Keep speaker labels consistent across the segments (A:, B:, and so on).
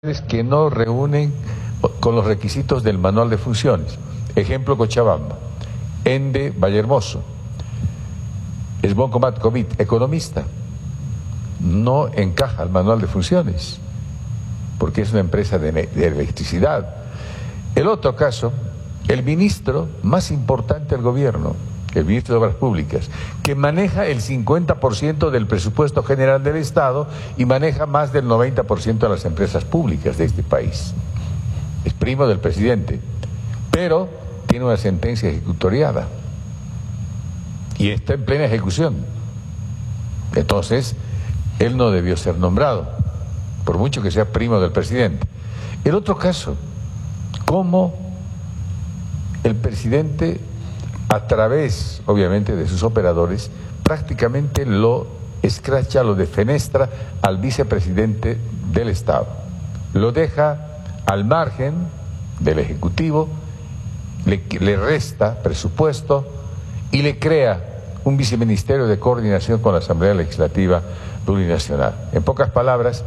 A: que no reúnen con los requisitos del manual de funciones. Ejemplo, Cochabamba. Ende Vallehermoso. Esbon Comat Comit, economista. No encaja al manual de funciones, porque es una empresa de electricidad. El otro caso, el ministro más importante del gobierno, el ministro de Obras Públicas, que maneja el 50% del presupuesto general del Estado y maneja más del 90% de las empresas públicas de este país. Es primo del presidente, pero tiene una sentencia ejecutoriada y está en plena ejecución. Entonces, él no debió ser nombrado, por mucho que sea primo del presidente. El otro caso, cómo el presidente, a través, obviamente, de sus operadores, prácticamente lo escracha, lo defenestra al vicepresidente del Estado. Lo deja al margen del Ejecutivo, le resta presupuesto y le crea un viceministerio de coordinación con la Asamblea Legislativa Plurinacional. En pocas palabras,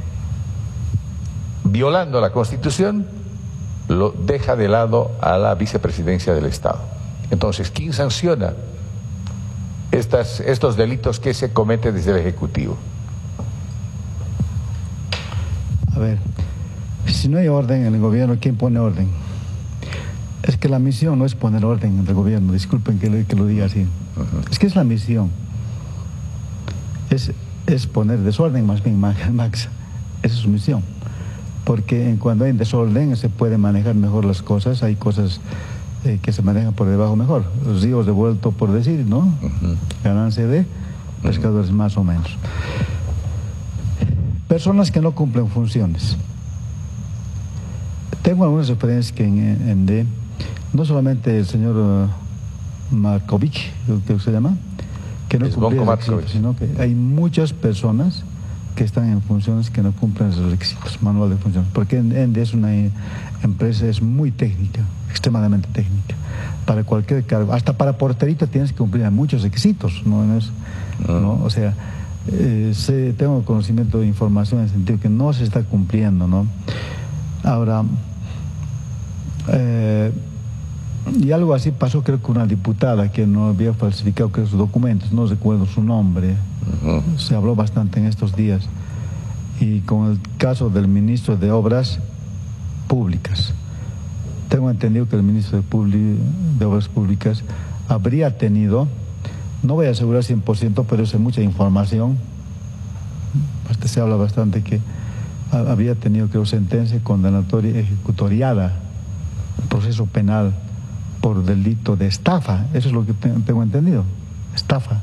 A: violando la Constitución, lo deja de lado a la vicepresidencia del Estado. Entonces, ¿quién sanciona estos delitos que se cometen desde el Ejecutivo?
B: A ver, si no hay orden en el gobierno, ¿quién pone orden? Es que la misión no es poner orden en el gobierno, disculpen que lo diga así. Es que es la misión. Es poner desorden más bien, Max. Esa es su misión. Porque cuando hay desorden se puede manejar mejor las cosas, hay cosas que se manejan por debajo mejor. Los ríos devueltos por decir, ¿no? Ganancia de pescadores más o menos. Personas que no cumplen funciones. Tengo algunas experiencias que en D, no solamente el señor Markovich, que se llama, que no cumple los requisitos, sino que hay muchas personas que están en funciones que no cumplen esos requisitos, manual de funciones, porque ENDE es una empresa, es muy técnica, extremadamente técnica, para cualquier cargo, hasta para porterito tienes que cumplir muchos requisitos, ¿no? ¿No? O sea, tengo conocimiento de información en el sentido que no se está cumpliendo, ¿no? Ahora, y algo así pasó, creo que una diputada que no había falsificado sus documentos, no recuerdo su nombre, se habló bastante en estos días, y con el caso del ministro de Obras Públicas, tengo entendido que el ministro de Obras Públicas habría tenido, no voy a asegurar 100%, pero es mucha información, hasta se habla bastante que había tenido, creo, sentencia condenatoria ejecutoriada, proceso penal por delito de estafa, eso es lo que tengo entendido, estafa,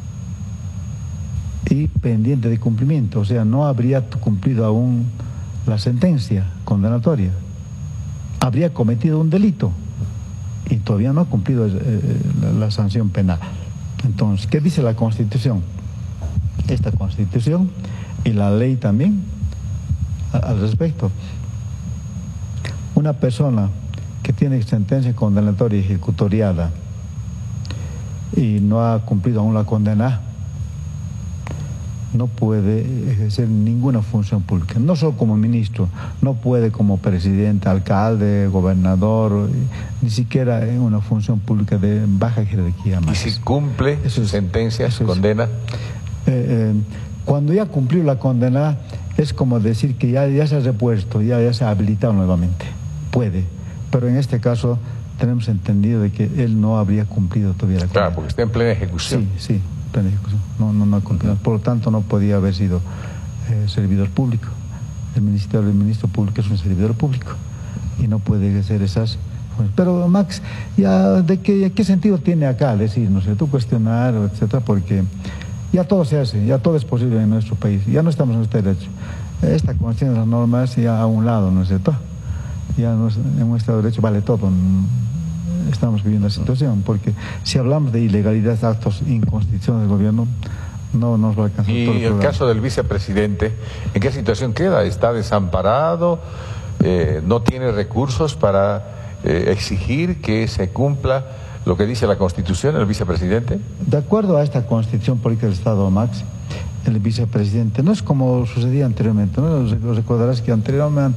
B: y pendiente de cumplimiento, o sea, no habría cumplido aún la sentencia condenatoria, habría cometido un delito y todavía no ha cumplido la sanción penal. Entonces, ¿qué dice la Constitución? Esta Constitución y la ley también al respecto. Una persona que tiene sentencia condenatoria ejecutoriada y no ha cumplido aún la condena, no puede ejercer ninguna función pública, no solo como ministro, no puede como presidente, alcalde, gobernador, ni siquiera en una función pública de baja jerarquía más.
A: ¿Y si cumple su sentencia, su condena?
B: Cuando ya cumplió la condena, es como decir que ya se ha repuesto, ya se ha habilitado nuevamente, puede. Pero en este caso tenemos entendido de que él no habría cumplido todavía la condena.
A: Claro, porque está en plena ejecución.
B: Sí, plena ejecución. No ha cumplido. Por lo tanto, no podía haber sido servidor público. El ministro público es un servidor público y no puede ejercer esas funciones. Pero Max, ya ¿de qué sentido tiene acá decir, no sé, tú cuestionar, etcétera? Porque ya todo se hace, ya todo es posible en nuestro país. Ya no estamos en este derecho. Esta Constitución de las normas ya a un lado, ¿no es cierto? Ya en nuestro derecho vale todo. Estamos viviendo la situación, porque si hablamos de ilegalidad, actos inconstitucionales del gobierno, no nos va a alcanzar todo el programa.
A: ¿Y el caso del vicepresidente, en qué situación queda? ¿Está desamparado? ¿No tiene recursos para exigir que se cumpla lo que dice la Constitución, el vicepresidente?
B: De acuerdo a esta Constitución Política del Estado, Max, el vicepresidente. No es como sucedía anteriormente, ¿no? Recordarás que anteriormente